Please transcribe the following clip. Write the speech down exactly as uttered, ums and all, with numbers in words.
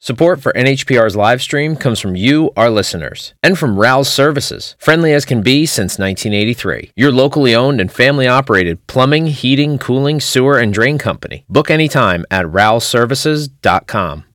Support for N H P R's live stream comes from you, our listeners, and from Rouse Services, friendly as can be since nineteen eighty-three. Your locally owned and family-operated plumbing, heating, cooling, sewer, and drain company. Book anytime at rouse services dot com.